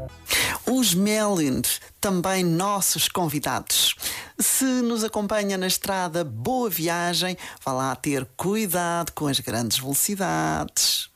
Os Melins, também nossos convidados. Se nos acompanha na estrada, boa viagem. Vá lá ter cuidado com as grandes velocidades.